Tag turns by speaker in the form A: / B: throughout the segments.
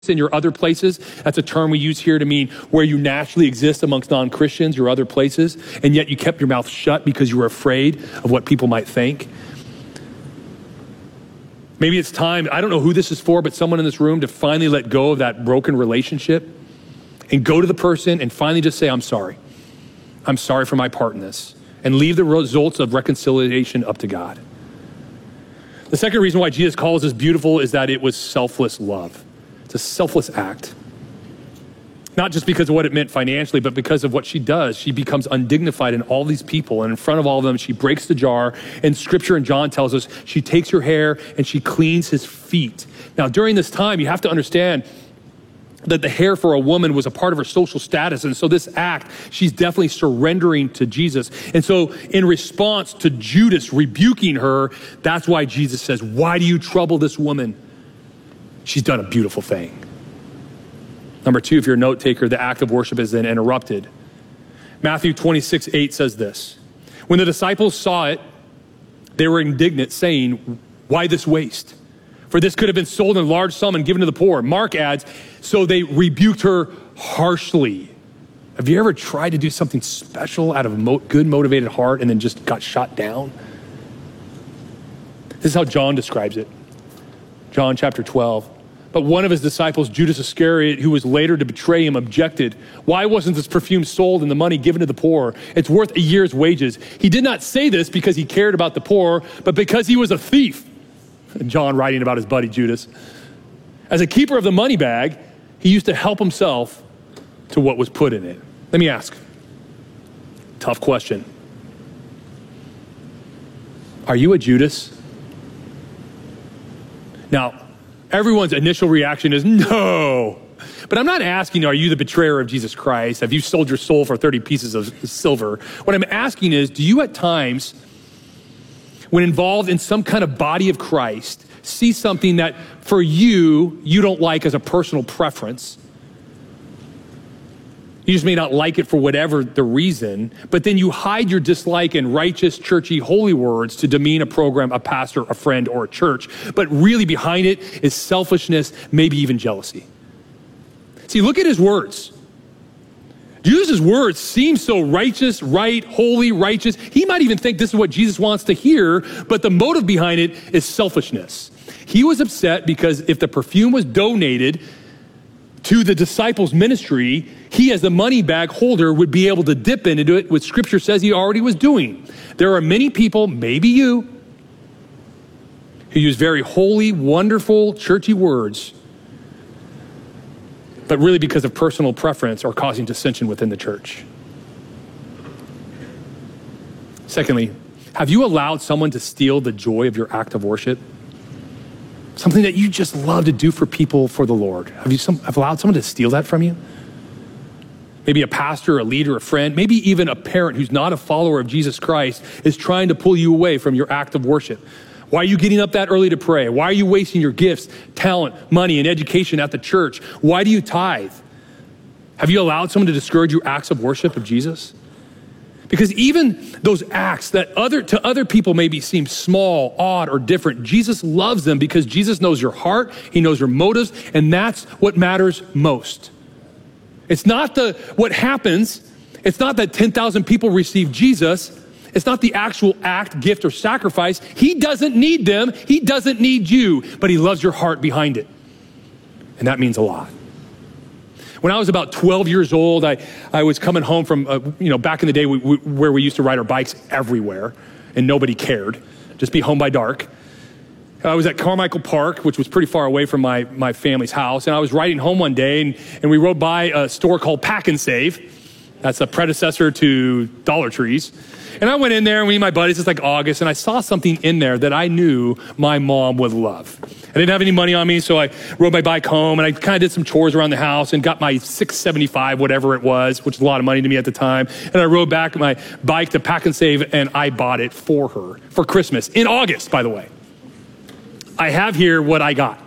A: in your other places. That's a term we use here to mean where you naturally exist amongst non-Christians, your other places, and yet you kept your mouth shut because you were afraid of what people might think. Maybe it's time, I don't know who this is for, but someone in this room to finally let go of that broken relationship and go to the person and finally just say, I'm sorry. I'm sorry for my part in this, and leave the results of reconciliation up to God. The second reason why Jesus calls this beautiful is that it was selfless love. It's a selfless act. Not just because of what it meant financially, but because of what she does. She becomes undignified in all these people, and in front of all of them, she breaks the jar. And Scripture in John tells us she takes her hair and she cleans his feet. Now, during this time, you have to understand that the hair for a woman was a part of her social status. And so this act, she's definitely surrendering to Jesus. And so in response to Judas rebuking her, that's why Jesus says, why do you trouble this woman? She's done a beautiful thing. Number two, if you're a note taker, the act of worship is then interrupted. Matthew 26:8 says this: when the disciples saw it, they were indignant, saying, why this waste? For this could have been sold in a large sum and given to the poor. Mark adds, so they rebuked her harshly. Have you ever tried to do something special out of a good motivated heart and then just got shot down? This is how John describes it. John chapter 12. But one of his disciples, Judas Iscariot, who was later to betray him, objected. Why wasn't this perfume sold and the money given to the poor? It's worth a year's wages. He did not say this because he cared about the poor, but because he was a thief. John writing about his buddy Judas. As a keeper of the money bag, he used to help himself to what was put in it. Let me ask. Tough question. Are you a Judas? Now, everyone's initial reaction is no. But I'm not asking, are you the betrayer of Jesus Christ? Have you sold your soul for 30 pieces of silver? What I'm asking is, do you at times, when involved in some kind of body of Christ, see something that for you don't like as a personal preference? You just may not like it for whatever the reason, but then you hide your dislike in righteous, churchy, holy words to demean a program, a pastor, a friend, or a church. But really behind it is selfishness, maybe even jealousy. See, look at his words. Jesus' words seem so righteous, right, holy, righteous. He might even think this is what Jesus wants to hear, but the motive behind it is selfishness. He was upset because if the perfume was donated to the disciples' ministry, he as the money bag holder would be able to dip into it, which Scripture says he already was doing. There are many people, maybe you, who use very holy, wonderful, churchy words, but really because of personal preference are causing dissension within the church. Secondly, have you allowed someone to steal the joy of your act of worship? Something that you just love to do for people for the Lord. Have you allowed someone to steal that from you? Maybe a pastor, a leader, a friend, maybe even a parent who's not a follower of Jesus Christ is trying to pull you away from your act of worship. Why are you getting up that early to pray? Why are you wasting your gifts, talent, money, and education at the church? Why do you tithe? Have you allowed someone to discourage your acts of worship of Jesus? Because even those acts that to other people maybe seem small, odd, or different, Jesus loves them because Jesus knows your heart, he knows your motives, and that's what matters most. It's not what happens. It's not that 10,000 people receive Jesus. It's not the actual act, gift, or sacrifice. He doesn't need them. He doesn't need you, but he loves your heart behind it. And that means a lot. When I was about 12 years old, I was coming home from, back in the day where we used to ride our bikes everywhere and nobody cared, just be home by dark. I was at Carmichael Park, which was pretty far away from my family's house. And I was riding home one day and we rode by a store called Pack and Save. That's a predecessor to Dollar Trees. And I went in there and we and my buddies, it's like August, and I saw something in there that I knew my mom would love. I didn't have any money on me, so I rode my bike home and I kind of did some chores around the house and got my $6.75, whatever it was, which is a lot of money to me at the time. And I rode back my bike to Pack and Save and I bought it for her for Christmas in August, by the way. I have here what I got.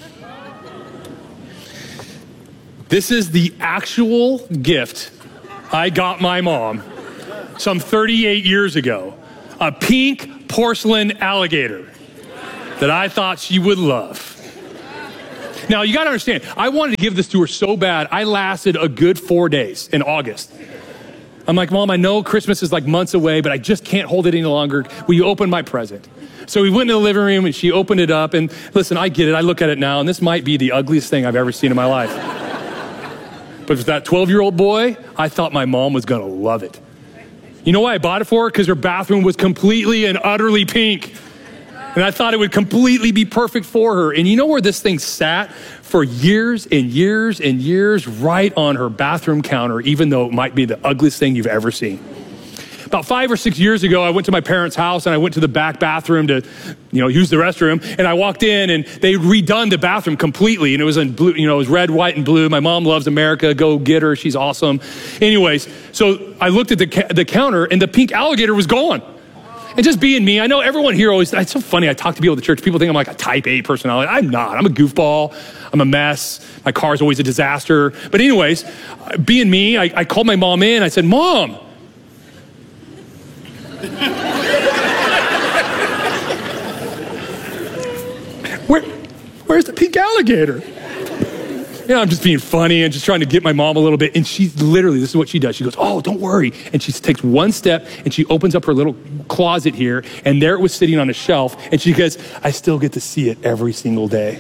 A: This is the actual gift I got my mom some 38 years ago. A pink porcelain alligator that I thought she would love. Now, you got to understand, I wanted to give this to her so bad, I lasted a good 4 days in August. I'm like, Mom, I know Christmas is like months away, but I just can't hold it any longer. Will you open my present? So we went into the living room and she opened it up. And listen, I get it. I look at it now, and this might be the ugliest thing I've ever seen in my life. But for that 12-year-old boy, I thought my mom was going to love it. You know why I bought it for her? Because her bathroom was completely and utterly pink. And I thought it would completely be perfect for her. And you know where this thing sat for years and years and years? Right on her bathroom counter, even though it might be the ugliest thing you've ever seen. About 5 or 6 years ago, I went to my parents' house and I went to the back bathroom to, use the restroom. And I walked in and they redone the bathroom completely. And it was in blue, it was red, white, and blue. My mom loves America. Go get her. She's awesome. Anyways, so I looked at the counter and the pink alligator was gone. And just being me, I know everyone here always, it's so funny. I talk to people at the church. People think I'm like a type A personality. I'm not. I'm a goofball. I'm a mess. My car's always a disaster. But anyways, being me, I called my mom in. I said, Mom, where's the pink alligator? I'm just being funny and just trying to get my mom a little bit. And she's literally, this is what she does. She goes, oh, don't worry. And she takes one step and she opens up her little closet here. And there it was sitting on a shelf. And she goes, I still get to see it every single day.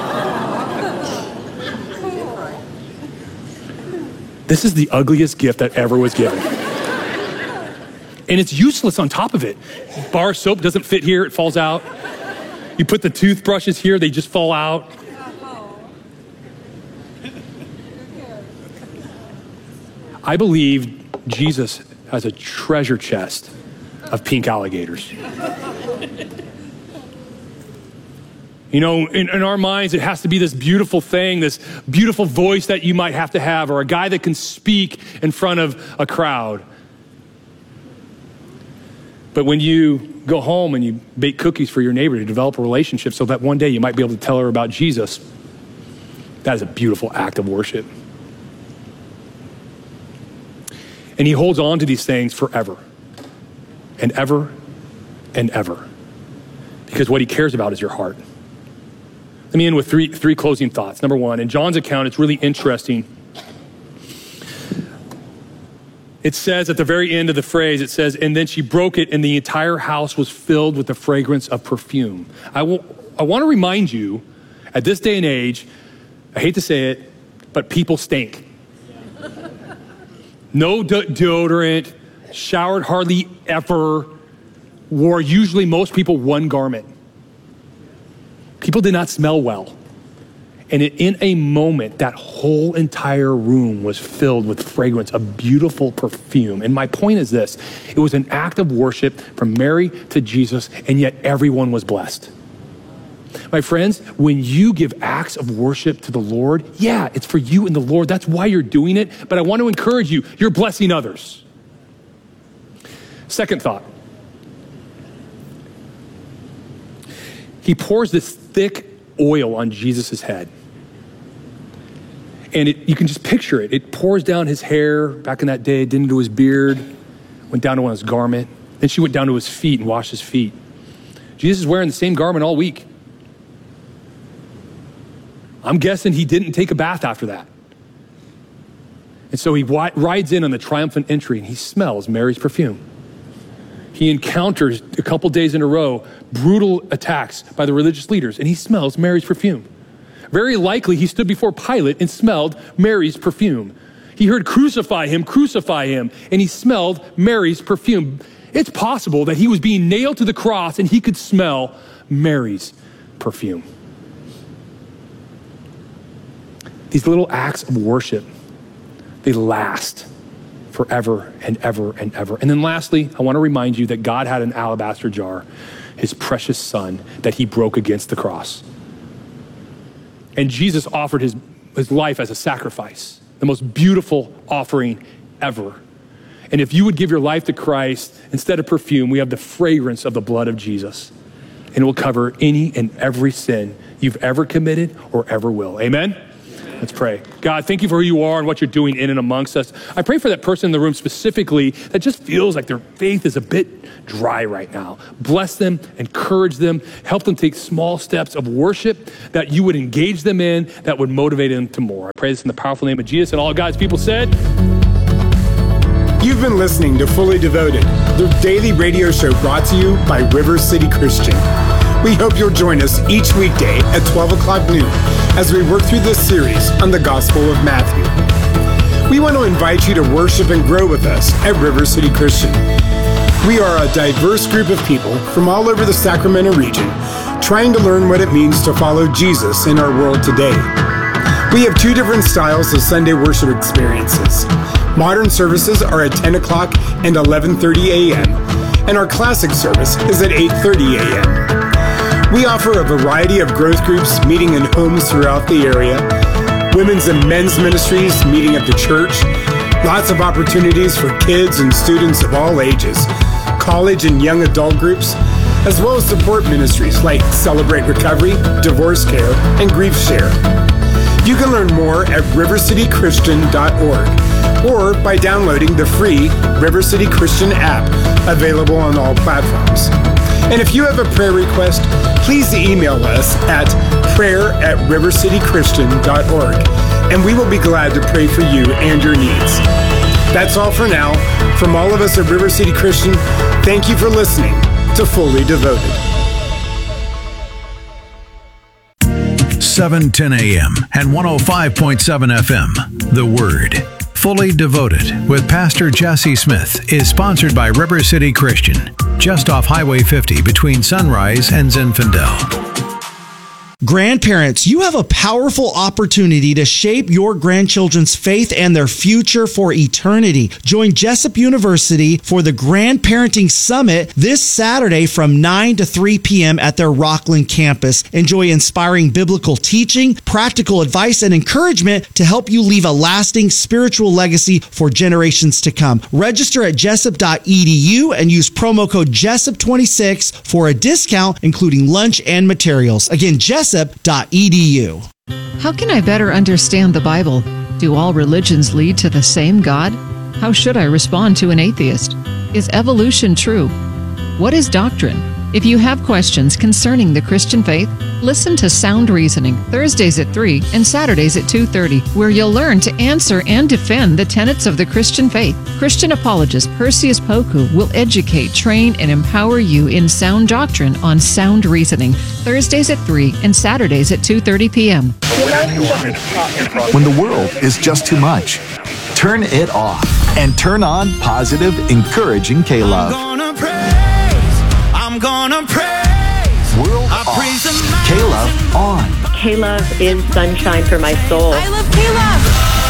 A: This is the ugliest gift that ever was given. And it's useless on top of it. Bar soap doesn't fit here, it falls out. You put the toothbrushes here, they just fall out. I believe Jesus has a treasure chest of pink alligators. In our minds, it has to be this beautiful thing, this beautiful voice that you might have to have, or a guy that can speak in front of a crowd. But when you go home and you bake cookies for your neighbor to develop a relationship so that one day you might be able to tell her about Jesus, that is a beautiful act of worship. And he holds on to these things forever and ever and ever, because what he cares about is your heart. Let me end with three closing thoughts. Number one, in John's account, it's really interesting. It says at the very end of the phrase, it says, and then she broke it and the entire house was filled with the fragrance of perfume. I want to remind you, at this day and age, I hate to say it, but people stink. No deodorant, showered hardly ever, wore usually most people one garment. People did not smell well. And in a moment, that whole entire room was filled with fragrance, a beautiful perfume. And my point is this: it was an act of worship from Mary to Jesus, and yet everyone was blessed. My friends, when you give acts of worship to the Lord, yeah, it's for you and the Lord. That's why you're doing it. But I want to encourage you, you're blessing others. Second thought. He pours this thick oil on Jesus' head. And you can just picture it. It pours down his hair back in that day, then into his beard, went down to his garment. Then she went down to his feet and washed his feet. Jesus is wearing the same garment all week. I'm guessing he didn't take a bath after that. And so he rides in on the triumphant entry and he smells Mary's perfume. He encounters a couple days in a row brutal attacks by the religious leaders, and he smells Mary's perfume. Very likely he stood before Pilate and smelled Mary's perfume. He heard crucify him, and he smelled Mary's perfume. It's possible that he was being nailed to the cross and he could smell Mary's perfume. These little acts of worship, they last forever and ever and ever. And then lastly, I want to remind you that God had an alabaster jar, his precious son, that he broke against the cross. And Jesus offered his life as a sacrifice, the most beautiful offering ever. And if you would give your life to Christ, instead of perfume, we have the fragrance of the blood of Jesus. And it will cover any and every sin you've ever committed or ever will. Amen? Let's pray. God, thank you for who you are and what you're doing in and amongst us. I pray for that person in the room specifically that just feels like their faith is a bit dry right now. Bless them, encourage them, help them take small steps of worship that you would engage them in, that would motivate them to more. I pray this in the powerful name of Jesus, and all God's people said.
B: You've been listening to Fully Devoted, the daily radio show brought to you by River City Christian. We hope you'll join us each weekday at 12 o'clock noon as we work through this series on the Gospel of Matthew. We want to invite you to worship and grow with us at River City Christian. We are a diverse group of people from all over the Sacramento region trying to learn what it means to follow Jesus in our world today. We have two different styles of Sunday worship experiences. Modern services are at 10 o'clock and 11:30 a.m., and our classic service is at 8:30 a.m. We offer a variety of growth groups meeting in homes throughout the area, women's and men's ministries meeting at the church, lots of opportunities for kids and students of all ages, college and young adult groups, as well as support ministries like Celebrate Recovery, Divorce Care, and Grief Share. You can learn more at rivercitychristian.org or by downloading the free River City Christian app available on all platforms. And if you have a prayer request, please email us at prayer@rivercitychristian.org, and we will be glad to pray for you and your needs. That's all for now. From all of us at River City Christian, thank you for listening to Fully Devoted.
C: 7:10 a.m. and 105.7 FM. The Word. Fully Devoted with Pastor Jesse Smith is sponsored by River City Christian, just off Highway 50 between Sunrise and Zinfandel.
D: Grandparents, you have a powerful opportunity to shape your grandchildren's faith and their future for eternity. Join Jessup University for the Grandparenting Summit this Saturday from 9 to 3 p.m. at their Rockland campus. Enjoy inspiring biblical teaching, practical advice, and encouragement to help you leave a lasting spiritual legacy for generations to come. Register at jessup.edu and use promo code Jessup26 for a discount, including lunch and materials. Again, jessup.edu.
E: How can I better understand the Bible? Do all religions lead to the same God? How should I respond to an atheist? Is evolution true? What is doctrine? If you have questions concerning the Christian faith, listen to Sound Reasoning, Thursdays at 3 and Saturdays at 2:30, where you'll learn to answer and defend the tenets of the Christian faith. Christian apologist Perseus Poku will educate, train, and empower you in sound doctrine on Sound Reasoning, Thursdays at 3 and Saturdays at 2:30 p.m.
F: When the world is just too much, turn it off and turn on positive, encouraging K-Love.
G: I'm gonna praise.
F: World
G: I
F: off.
G: praise the
F: K-Love on.
H: K-Love is sunshine for my soul.
G: I love K-Love.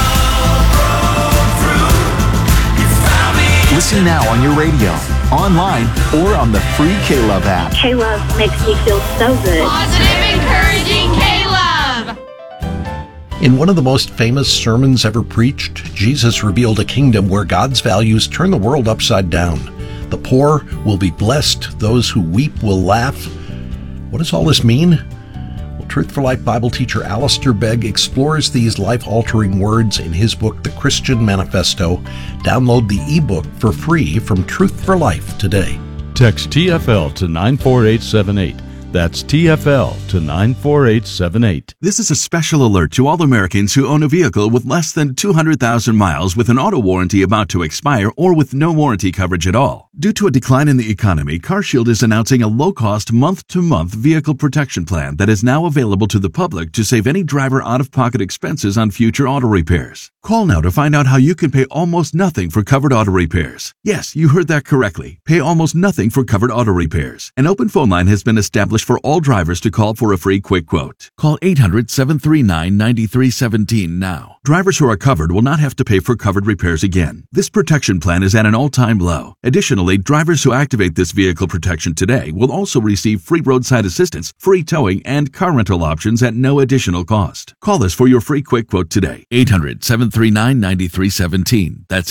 F: Listen now on your radio, online, or on the free K-Love app.
H: K-Love makes me feel so good.
I: Positive, encouraging K-Love.
J: In one of the most famous sermons ever preached, Jesus revealed a kingdom where God's values turn the world upside down. The poor will be blessed. Those who weep will laugh. What does all this mean? Well, Truth for Life Bible teacher Alistair Begg explores these life-altering words in his book, The Christian Manifesto. Download the ebook for free from Truth for Life today.
K: Text TFL to 94878. That's TFL to 94878.
L: This is a special alert to all Americans who own a vehicle with less than 200,000 miles with an auto warranty about to expire or with no warranty coverage at all. Due to a decline in the economy, CarShield is announcing a low-cost month-to-month vehicle protection plan that is now available to the public to save any driver out-of-pocket expenses on future auto repairs. Call now to find out how you can pay almost nothing for covered auto repairs. Yes, you heard that correctly. Pay almost nothing for covered auto repairs. An open phone line has been established for all drivers to call for a free quick quote. Call 800-739-9317 now. Drivers who are covered will not have to pay for covered repairs again. This protection plan is at an all-time low. Additionally, drivers who activate this vehicle protection today will also receive free roadside assistance, free towing, and car rental options at no additional cost. Call us for your free quick quote today. 800-739-9317. That's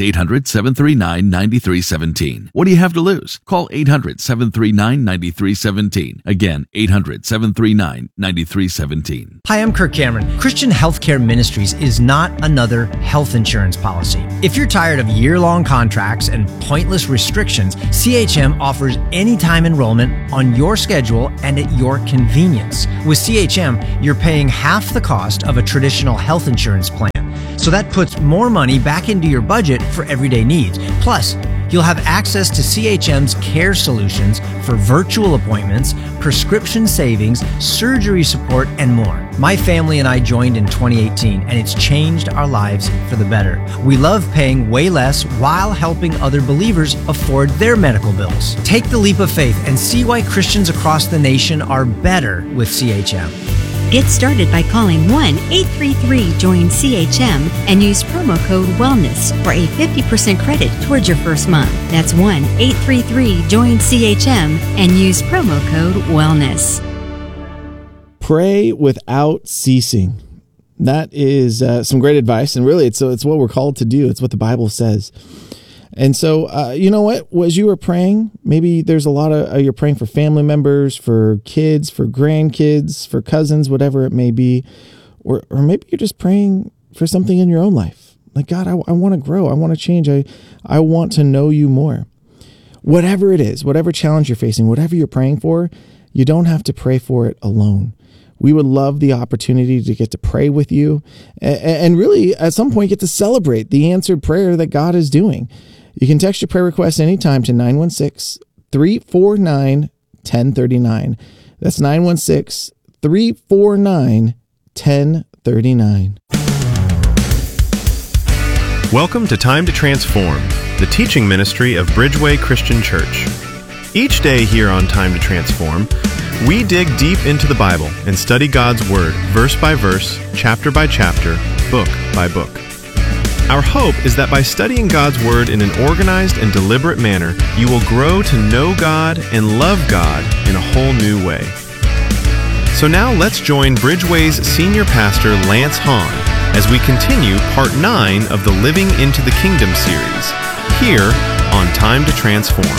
L: 800-739-9317. What do you have to lose? Call 800-739-9317. Again, 1-800-739-9317.
M: Hi, I'm Kirk Cameron. Christian Healthcare Ministries is not another health insurance policy. If you're tired of year-long contracts and pointless restrictions, CHM offers anytime enrollment on your schedule and at your convenience. With CHM, you're paying half the cost of a traditional health insurance plan. So that puts more money back into your budget for everyday needs. Plus, you'll have access to CHM's care solutions for virtual appointments, prescription savings, surgery support, and more. My family and I joined in 2018, and it's changed our lives for the better. We love paying way less while helping other believers afford their medical bills. Take the leap of faith and see why Christians across the nation are better with CHM.
N: Get started by calling 1-833-JOIN-CHM and use promo code WELLNESS for a 50% credit towards your first month. That's 1-833-JOIN-CHM and use promo code WELLNESS.
O: Pray without ceasing. That is some great advice, and really it's what we're called to do. It's what the Bible says. And so, you know what? As you were praying, maybe there's a lot of, you're praying for family members, for kids, for grandkids, for cousins, whatever it may be. Or maybe you're just praying for something in your own life. Like, God, I want to grow. I want to change. I want to know you more. Whatever it is, whatever challenge you're facing, whatever you're praying for, you don't have to pray for it alone. We would love the opportunity to get to pray with you and really at some point get to celebrate the answered prayer that God is doing. You can text your prayer request anytime to 916-349-1039. That's 916-349-1039.
P: Welcome to Time to Transform, the teaching ministry of Bridgeway Christian Church. Each day here on Time to Transform, we dig deep into the Bible and study God's Word verse by verse, chapter by chapter, book by book. Our hope is that by studying God's Word in an organized and deliberate manner, you will grow to know God and love God in a whole new way. So now let's join Bridgeway's senior pastor, Lance Hahn, as we continue part 9 of the Living into the Kingdom series, here on Time to Transform.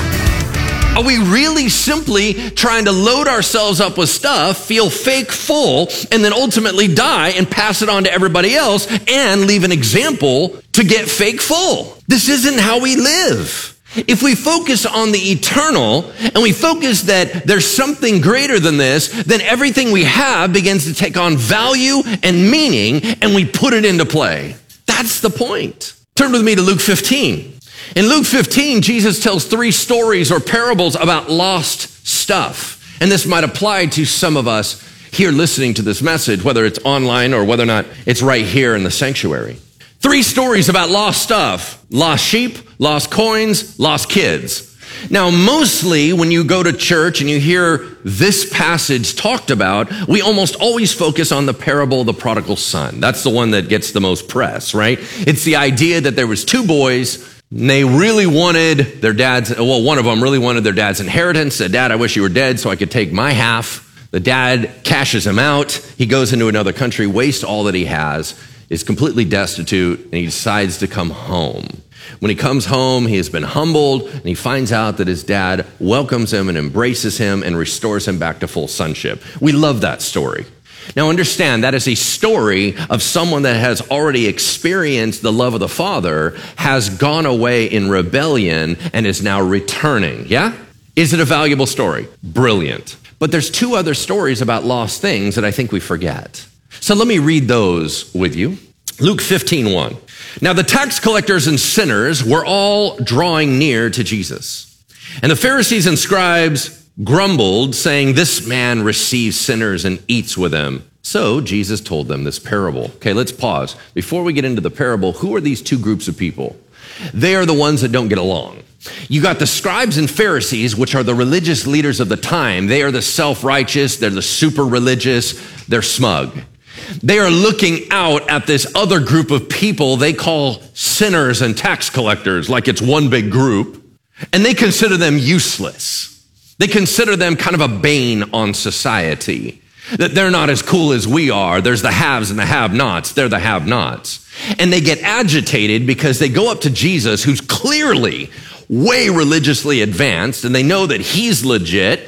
Q: Are we really simply trying to load ourselves up with stuff, feel fake full, and then ultimately die and pass it on to everybody else and leave an example to get fake full? This isn't how we live. If we focus on the eternal and we focus that there's something greater than this, then everything we have begins to take on value and meaning, and we put it into play. That's the point. Turn with me to Luke 15. In Luke 15, Jesus tells 3 stories or parables about lost stuff. And this might apply to some of us here listening to this message, whether it's online or whether or not it's right here in the sanctuary. 3 stories about lost stuff: lost sheep, lost coins, lost kids. Now, mostly when you go to church and you hear this passage talked about, we almost always focus on the parable of the prodigal son. That's the one that gets the most press, right? It's the idea that there was 2 boys. And they really wanted their dad's, one of them really wanted their dad's inheritance. Said, "Dad, I wish you were dead so I could take my half." The dad cashes him out. He goes into another country, wastes all that he has, is completely destitute, and he decides to come home. When he comes home, he has been humbled, and he finds out that his dad welcomes him and embraces him and restores him back to full sonship. We love that story. Now understand, that is a story of someone that has already experienced the love of the Father, has gone away in rebellion, and is now returning. Yeah? Is it a valuable story? Brilliant. But there's 2 other stories about lost things that I think we forget. So let me read those with you. Luke 15:1. Now the tax collectors and sinners were all drawing near to Jesus. And the Pharisees and scribes grumbled, saying, "This man receives sinners and eats with them." So Jesus told them this parable. Okay, let's pause. Before we get into the parable, who are these 2 groups of people? They are the ones that don't get along. You got the scribes and Pharisees, which are the religious leaders of the time. They are the self-righteous, they're the super religious, they're smug. They are looking out at this other group of people they call sinners and tax collectors, like it's one big group, and they consider them useless. They consider them kind of a bane on society, that they're not as cool as we are. There's the haves and the have-nots. They're the have-nots. And they get agitated because they go up to Jesus, who's clearly way religiously advanced, and they know that he's legit,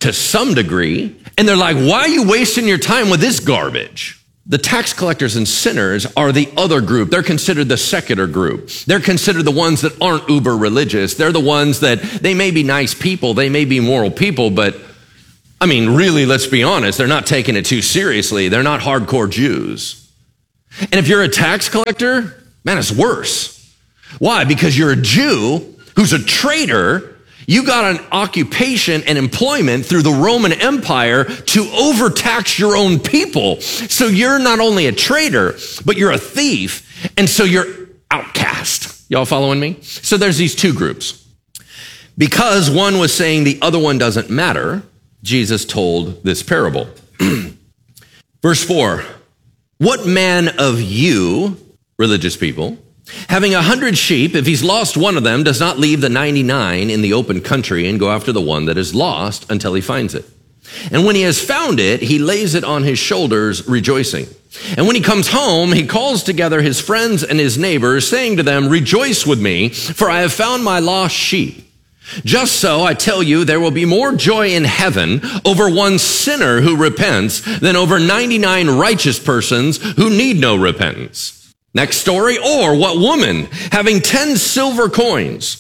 Q: to some degree. And they're like, why are you wasting your time with this garbage? The tax collectors and sinners are the other group. They're considered the secular group. They're considered the ones that aren't uber religious. They're the ones that they may be nice people. They may be moral people, but I mean, really, let's be honest. They're not taking it too seriously. They're not hardcore Jews. And if you're a tax collector, man, it's worse. Why? Because you're a Jew who's a traitor. You got an occupation and employment through the Roman Empire to overtax your own people. So you're not only a traitor, but you're a thief. And so you're outcast. Y'all following me? So there's these two groups. Because one was saying the other one doesn't matter, Jesus told this parable. Verse 4, what man of you, religious people, having 100 sheep, if he's lost one of them, does not leave the 99 in the open country and go after the one that is lost until he finds it? And when he has found it, he lays it on his shoulders, rejoicing. And when he comes home, he calls together his friends and his neighbors, saying to them, rejoice with me, for I have found my lost sheep. Just so, I tell you, there will be more joy in heaven over one sinner who repents than over 99 righteous persons who need no repentance. Next story, or what woman, having 10 silver coins,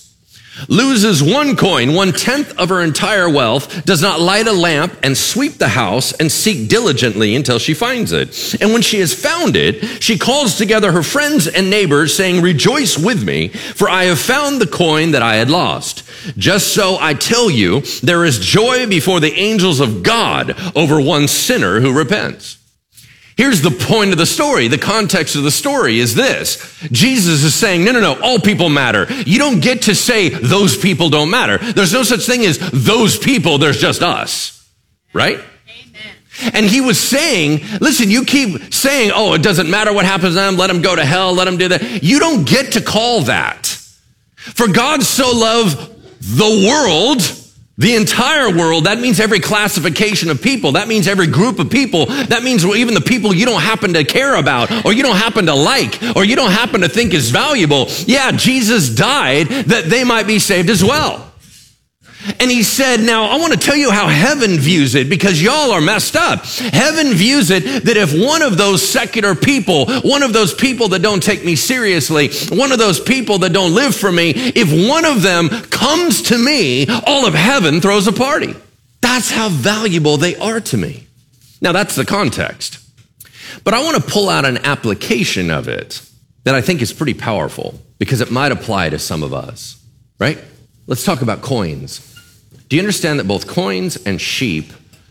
Q: loses one coin, 1/10 of her entire wealth, does not light a lamp and sweep the house and seek diligently until she finds it. And when she has found it, she calls together her friends and neighbors, saying, rejoice with me, for I have found the coin that I had lost. Just so, I tell you, there is joy before the angels of God over one sinner who repents. Here's the point of the story. The context of the story is this. Jesus is saying, no, all people matter. You don't get to say those people don't matter. There's no such thing as those people, there's just us. Right? Amen. And he was saying, listen, you keep saying, oh, it doesn't matter what happens to them, let them go to hell, let them do that. You don't get to call that. For God so loved the world, the entire world, that means every classification of people. That means every group of people. That means even the people you don't happen to care about, or you don't happen to like, or you don't happen to think is valuable. Yeah, Jesus died that they might be saved as well. And he said, now I want to tell you how heaven views it, because y'all are messed up. Heaven views it that if one of those secular people, one of those people that don't take me seriously, one of those people that don't live for me, if one of them comes to me, all of heaven throws a party. That's how valuable they are to me. Now that's the context. But I want to pull out an application of it that I think is pretty powerful, because it might apply to some of us, right? Let's talk about coins. Do you understand that both coins and sheep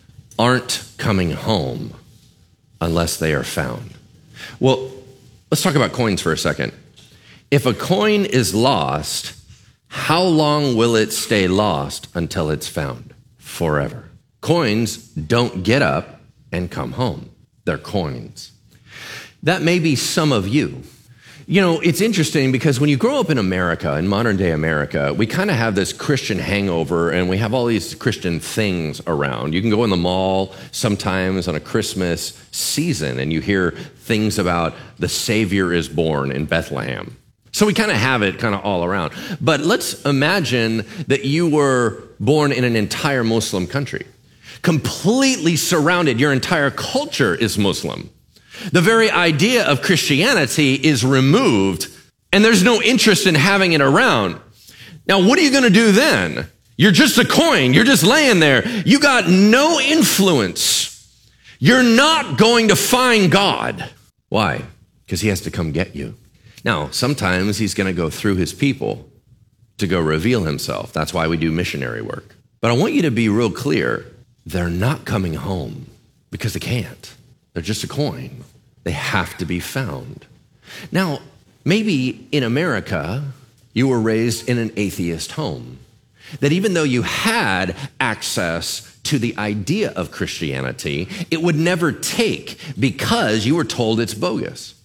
Q: aren't coming home unless they are found? Well, let's talk about coins for a second. If a coin is lost, how long will it stay lost until it's found? Forever. Coins don't get up and come home. They're coins. That may be some of you. You know, it's interesting because when you grow up in America, in modern day America, we kind of have this Christian hangover, and we have all these Christian things around. You can go in the mall sometimes on a Christmas season and you hear things about the Savior is born in Bethlehem. So we kind of have it kind of all around. But let's imagine that you were born in an entire Muslim country, completely surrounded. Your entire culture is Muslim. The very idea of Christianity is removed, and there's no interest in having it around. Now, what are you going to do then? You're just a coin. You're just laying there. You got no influence. You're not going to find God. Why? Because he has to come get you. Now, sometimes he's going to go through his people to go reveal himself. That's why we do missionary work. But I want you to be real clear. They're not coming home because they can't. They're just a coin. They have to be found. Now, maybe in America, you were raised in an atheist home. That even though you had access to the idea of Christianity, it would never take because you were told it's bogus.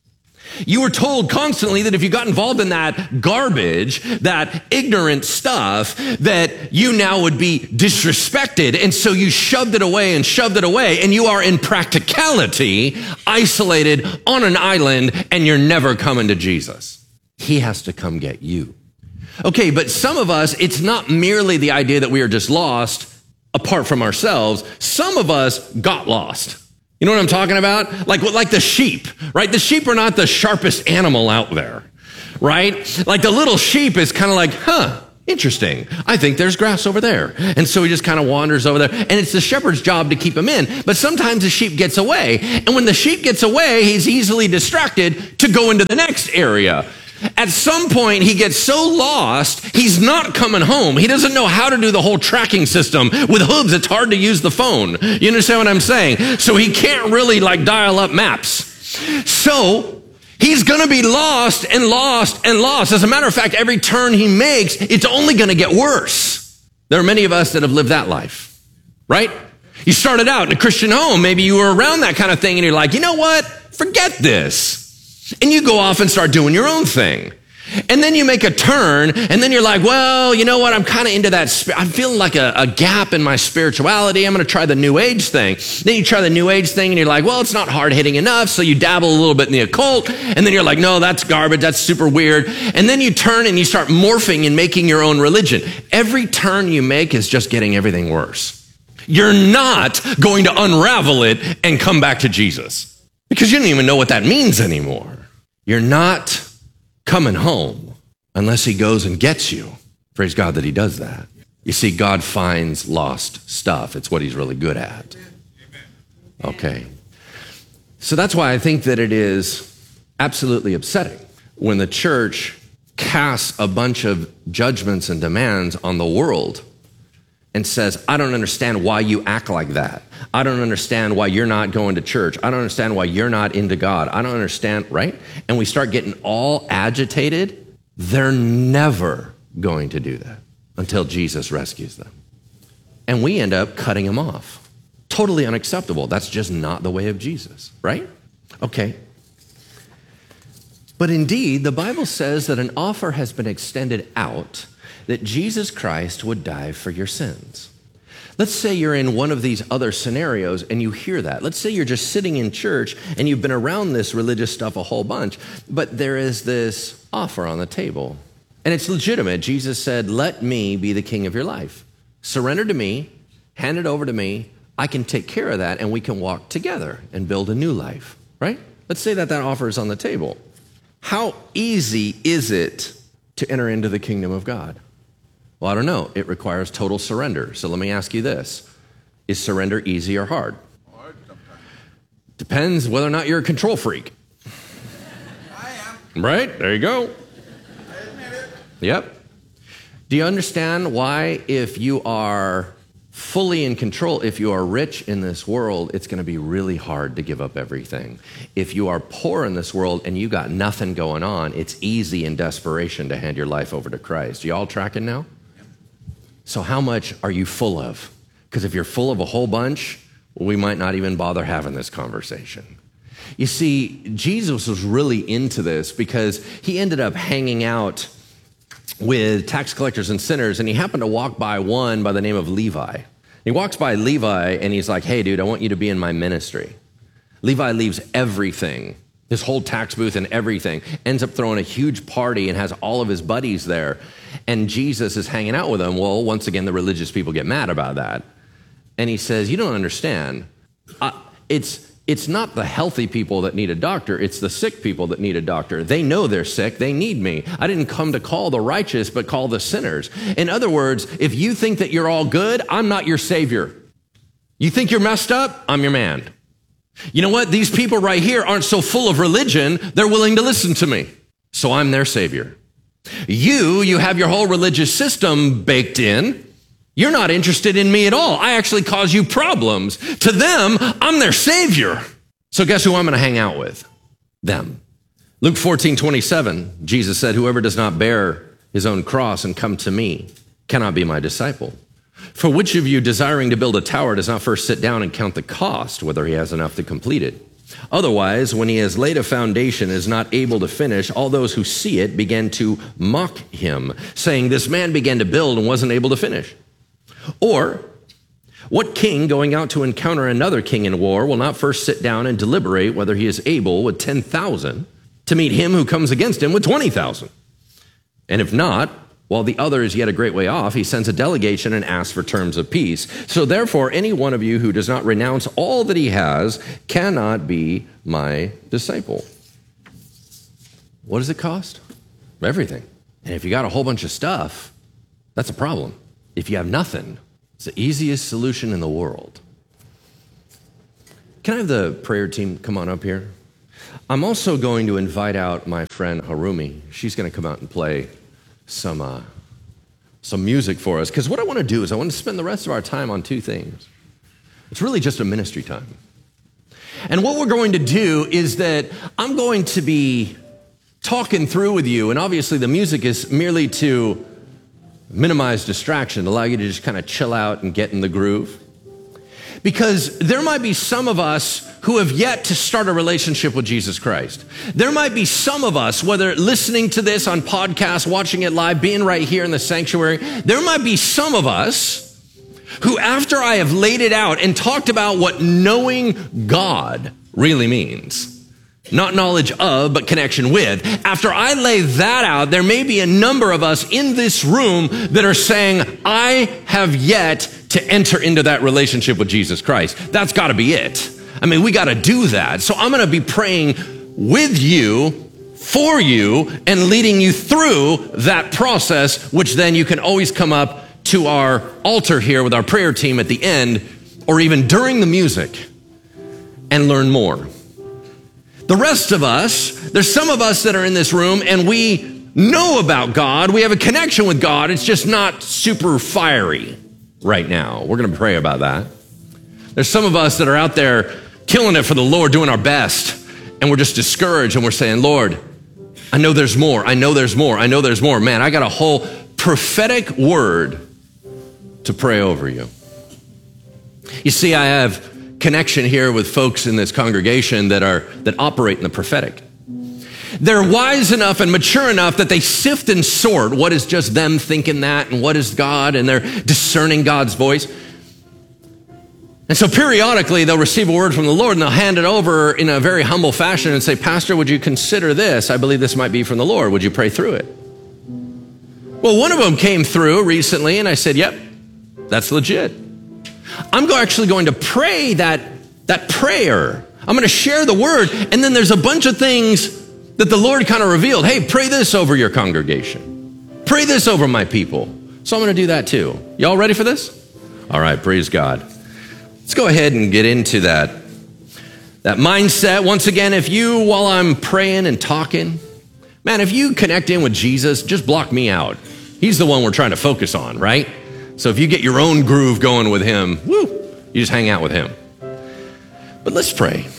Q: You were told constantly that if you got involved in that garbage, that ignorant stuff, that you now would be disrespected. And so you shoved it away, and you are in practicality isolated on an island, and you're never coming to Jesus. He has to come get you. Okay, but some of us, it's not merely the idea that we are just lost. apart from ourselves, some of us got lost. You know what I'm talking about? Like the sheep, right? The sheep are not the sharpest animal out there, right? Like the little sheep is kind of like, interesting. I think there's grass over there. And so he just kind of wanders over there. And it's the shepherd's job to keep him in. But sometimes the sheep gets away. And when the sheep gets away, he's easily distracted to go into the next area. At some point, he gets so lost, he's not coming home. He doesn't know how to do the whole tracking system. With hooves, it's hard to use the phone. You understand what I'm saying? So he can't really dial up maps. So he's going to be lost and lost and lost. As a matter of fact, every turn he makes, it's only going to get worse. There are many of us that have lived that life, right? You started out in a Christian home. Maybe you were around that kind of thing and you're like, you know what? Forget this. And you go off and start doing your own thing. And then you make a turn, and then you're like, well, you know what? I'm kind of into that. I'm feeling like a gap in my spirituality. I'm going to try the New Age thing. Then you try the New Age thing, and you're like, well, it's not hard-hitting enough, so you dabble a little bit in the occult, and then you're like, no, that's garbage. That's super weird. And then you turn and you start morphing and making your own religion. Every turn you make is just getting everything worse. You're not going to unravel it and come back to Jesus because you don't even know what that means anymore. You're not coming home unless he goes and gets you. Praise God that he does that. You see, God finds lost stuff. It's what he's really good at. Okay. So that's why I think that it is absolutely upsetting when the church casts a bunch of judgments and demands on the world and says, I don't understand why you act like that. I don't understand why you're not going to church. I don't understand why you're not into God. I don't understand, right? And we start getting all agitated. They're never going to do that until Jesus rescues them. And we end up cutting them off. Totally unacceptable. That's just not the way of Jesus, right? Okay. But indeed, the Bible says that an offer has been extended out that Jesus Christ would die for your sins. Let's say you're in one of these other scenarios and you hear that. Let's say you're just sitting in church and you've been around this religious stuff a whole bunch, but there is this offer on the table. And it's legitimate. Jesus said, let me be the king of your life. Surrender to me, hand it over to me. I can take care of that and we can walk together and build a new life, right? Let's say that offer is on the table. How easy is it to enter into the kingdom of God? Well, I don't know. It requires total surrender. So let me ask you this. Is surrender easy or hard? Depends whether or not you're a control freak. I am. Right? There you go.
G: I admit it.
Q: Yep. Do you understand why if you are fully in control, if you are rich in this world, it's going to be really hard to give up everything. If you are poor in this world and you got nothing going on, it's easy in desperation to hand your life over to Christ. You all tracking now? So how much are you full of? Because if you're full of a whole bunch, we might not even bother having this conversation. You see, Jesus was really into this because he ended up hanging out with tax collectors and sinners, and he happened to walk by one by the name of Levi. He walks by Levi, and he's like, hey, dude, I want you to be in my ministry. Levi leaves everything, his whole tax booth and everything, ends up throwing a huge party and has all of his buddies there. And Jesus is hanging out with them. Well, once again, the religious people get mad about that. And he says, you don't understand. It's not the healthy people that need a doctor. It's the sick people that need a doctor. They know they're sick. They need me. I didn't come to call the righteous, but call the sinners. In other words, if you think that you're all good, I'm not your savior. You think you're messed up? I'm your man. You know what? These people right here aren't so full of religion. They're willing to listen to me. So I'm their savior. You have your whole religious system baked in. You're not interested in me at all. I actually cause you problems. To them, I'm their savior. So guess who I'm going to hang out with? Them. Luke 14:27, Jesus said, whoever does not bear his own cross and come to me cannot be my disciple. For which of you desiring to build a tower does not first sit down and count the cost, whether he has enough to complete it? Otherwise, when he has laid a foundation and is not able to finish, all those who see it begin to mock him, saying, this man began to build and wasn't able to finish. Or, what king going out to encounter another king in war will not first sit down and deliberate whether he is able with 10,000 to meet him who comes against him with 20,000? And if not, while the other is yet a great way off, he sends a delegation and asks for terms of peace. So therefore, any one of you who does not renounce all that he has cannot be my disciple. What does it cost? Everything. And if you got a whole bunch of stuff, that's a problem. If you have nothing, it's the easiest solution in the world. Can I have the prayer team come on up here? I'm also going to invite out my friend Harumi. She's going to come out and play some music for us. Because what I want to do is I want to spend the rest of our time on two things. It's really just a ministry time. And what we're going to do is that I'm going to be talking through with you, and obviously the music is merely to minimize distraction, allow you to just kind of chill out and get in the groove. Because there might be some of us who have yet to start a relationship with Jesus Christ. There might be some of us, whether listening to this on podcast, watching it live, being right here in the sanctuary, there might be some of us who, after I have laid it out and talked about what knowing God really means, not knowledge of, but connection with. After I lay that out, there may be a number of us in this room that are saying, I have yet to enter into that relationship with Jesus Christ. That's got to be it. I mean, we got to do that. So I'm going to be praying with you, for you, and leading you through that process, which then you can always come up to our altar here with our prayer team at the end, or even during the music, and learn more. The rest of us, there's some of us that are in this room and we know about God. We have a connection with God. It's just not super fiery right now. We're going to pray about that. There's some of us that are out there killing it for the Lord, doing our best, and we're just discouraged and we're saying, Lord, I know there's more. I know there's more. I know there's more. Man, I got a whole prophetic word to pray over you. You see, I have connection here with folks in this congregation that operate in the prophetic. They're wise enough and mature enough that they sift and sort what is just them thinking that and what is God, and they're discerning God's voice. And so periodically they'll receive a word from the Lord and they'll hand it over in a very humble fashion and say, Pastor, would you consider this? I believe this might be from the Lord. Would you pray through it? Well, one of them came through recently and I said, yep, that's legit. I'm actually going to pray that prayer. I'm going to share the word, and then there's a bunch of things that the Lord kind of revealed. Hey, pray this over your congregation. Pray this over my people. So I'm going to do that too. Y'all ready for this? All right, praise God. Let's go ahead and get into that mindset. Once again, if you, while I'm praying and talking, man, if you connect in with Jesus, just block me out. He's the one we're trying to focus on, right? So if you get your own groove going with him, woo, you just hang out with him. But let's pray.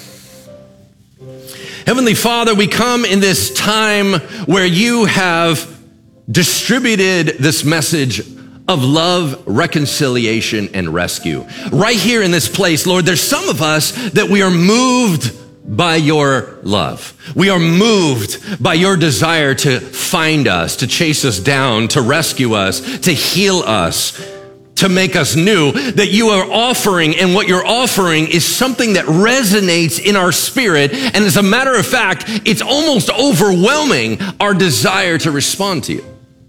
Q: Heavenly Father, we come in this time where you have distributed this message of love, reconciliation, and rescue. Right here in this place, Lord, there's some of us that we are moved by your love. We are moved by your desire to find us, to chase us down, to rescue us, to heal us, to make us new, that you are offering, and what you're offering is something that resonates in our spirit. And as a matter of fact, it's almost overwhelming our desire to respond to you.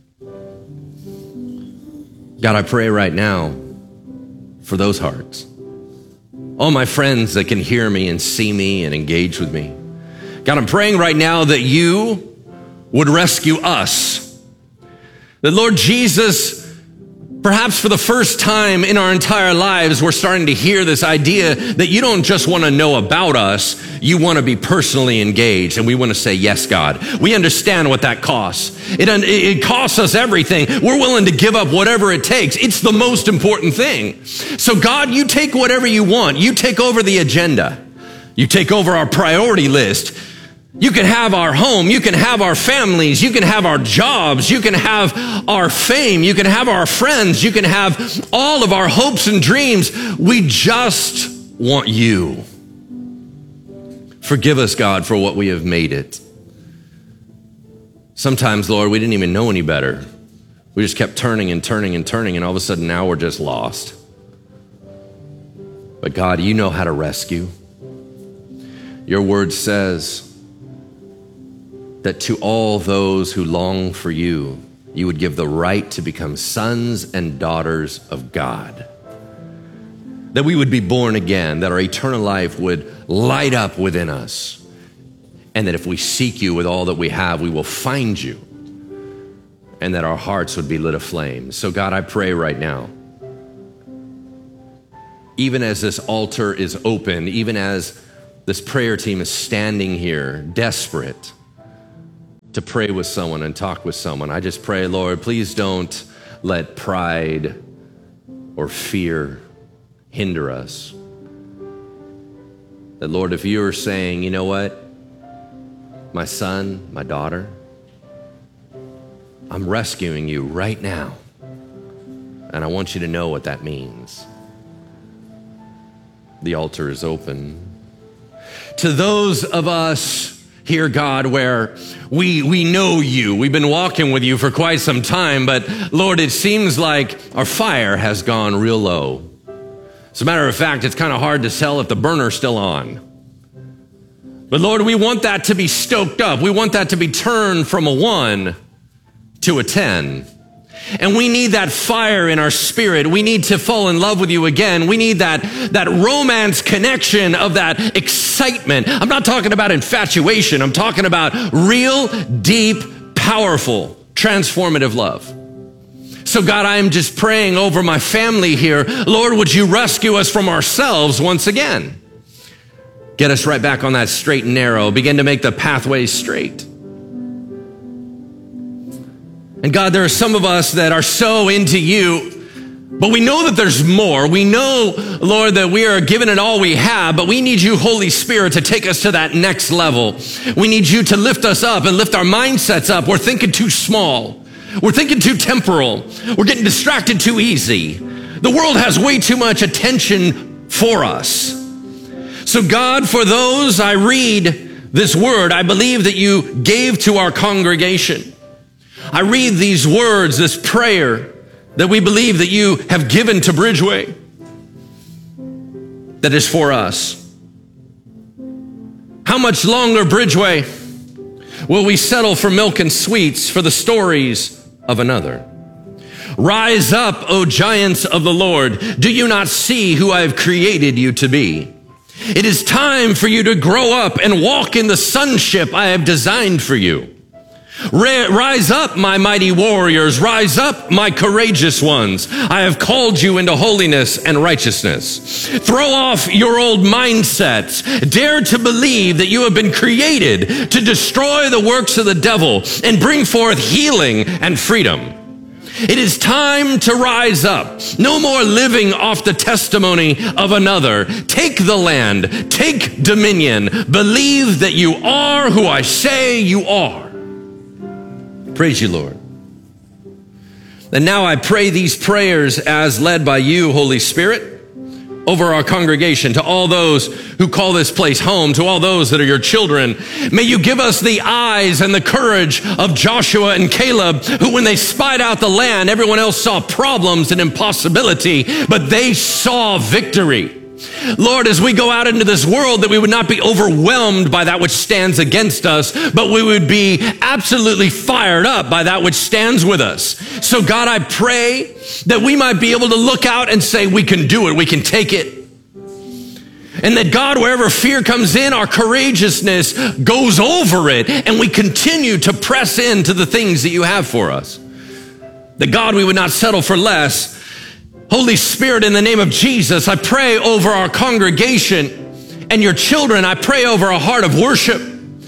Q: God, I pray right now for those hearts. All my friends that can hear me and see me and engage with me. God, I'm praying right now that you would rescue us. That Lord Jesus, perhaps for the first time in our entire lives, we're starting to hear this idea that you don't just want to know about us, you want to be personally engaged. And we want to say, yes, God. We understand what that costs. It costs us everything. We're willing to give up whatever it takes. It's the most important thing. So God, you take whatever you want. You take over the agenda. You take over our priority list. You can have our home. You can have our families. You can have our jobs. You can have our fame. You can have our friends. You can have all of our hopes and dreams. We just want you. Forgive us, God, for what we have made it. Sometimes, Lord, we didn't even know any better. We just kept turning and turning and turning, and all of a sudden now we're just lost. But God, you know how to rescue. Your word says that to all those who long for you, you would give the right to become sons and daughters of God. That we would be born again, that our eternal life would light up within us. And that if we seek you with all that we have, we will find you. And that our hearts would be lit aflame. So God, I pray right now, even as this altar is open, even as this prayer team is standing here, desperate to pray with someone and talk with someone, I just pray, Lord, please don't let pride or fear hinder us. That, Lord, if you're saying, you know what, my son, my daughter, I'm rescuing you right now, and I want you to know what that means. The altar is open. To those of us here, God, where we know you, we've been walking with you for quite some time, but Lord, it seems like our fire has gone real low. As a matter of fact, it's kind of hard to tell if the burner's still on. But Lord, we want that to be stoked up. We want that to be turned from a 1 to a 10. And we need that fire in our spirit. We need to fall in love with you again. We need that romance connection of that excitement. I'm not talking about infatuation. I'm talking about real, deep, powerful, transformative love. So God, I am just praying over my family here. Lord, would you rescue us from ourselves once again? Get us right back on that straight and narrow. Begin to make the pathways straight. And God, there are some of us that are so into you, but we know that there's more. We know, Lord, that we are given it all we have, but we need you, Holy Spirit, to take us to that next level. We need you to lift us up and lift our mindsets up. We're thinking too small. We're thinking too temporal. We're getting distracted too easy. The world has way too much attention for us. So God, for those I read this word, I believe that you gave to our congregation. I read these words, this prayer that we believe that you have given to Bridgeway, that is for us. How much longer, Bridgeway, will we settle for milk and sweets, for the stories of another? Rise up, O giants of the Lord. Do you not see who I have created you to be? It is time for you to grow up and walk in the sonship I have designed for you. Rise up, my mighty warriors. Rise up, my courageous ones. I have called you into holiness and righteousness. Throw off your old mindsets. Dare to believe that you have been created to destroy the works of the devil and bring forth healing and freedom. It is time to rise up. No more living off the testimony of another. Take the land. Take dominion. Believe that you are who I say you are. Praise you, Lord. And now I pray these prayers as led by you, Holy Spirit, over our congregation, to all those who call this place home, to all those that are your children. May you give us the eyes and the courage of Joshua and Caleb, who when they spied out the land, everyone else saw problems and impossibility, but they saw victory. Lord, as we go out into this world, that we would not be overwhelmed by that which stands against us, but we would be absolutely fired up by that which stands with us. So God, I pray that we might be able to look out and say, we can do it, we can take it. And that God, wherever fear comes in, our courageousness goes over it, and we continue to press into the things that you have for us. That God, we would not settle for less. Holy Spirit, in the name of Jesus, I pray over our congregation and your children. I pray over a heart of worship